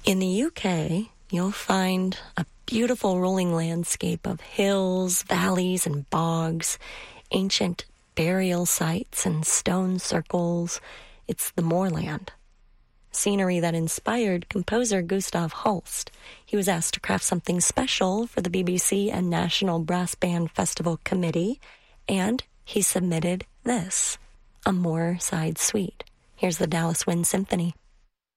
In the UK, you'll find a beautiful rolling landscape of hills, valleys, and bogs, ancient burial sites and stone circles. It's the moorland. Scenery that inspired composer Gustav Holst. He was asked to craft something special for the BBC and National Brass Band Festival Committee, and he submitted this, a Moorside Suite. Here's the Dallas Wind Symphony.